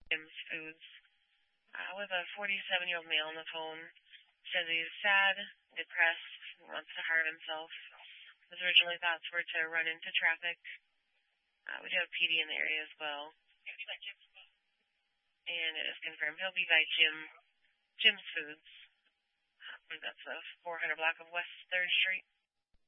Jim's Foods. With a 47-year-old male on the phone. Says he's sad, depressed, wants to harm himself. His originally thoughts were to run into traffic. We do have PD in the area as well. And it is confirmed he'll be by Jim's Foods. That's the 400 block of West 3rd Street.